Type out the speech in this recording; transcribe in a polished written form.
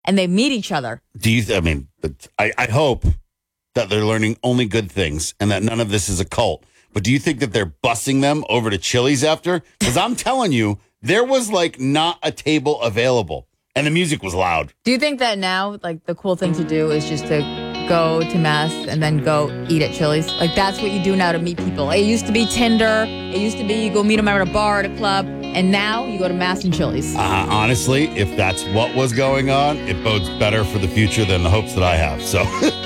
and they meet each other. I hope that they're learning only good things and that none of this is a cult. But do you think that they're busing them over to Chili's after? Because I'm telling you, there was like not a table available and the music was loud. Do you think that now, like, the cool thing to do is just to go to Mass and then go eat at Chili's? Like, that's what you do now to meet people. It used to be Tinder. It used to be you go meet them at a bar, at a club. And now you go to Mass and Chili's. Honestly, if that's what was going on, it bodes better for the future than the hopes that I have. So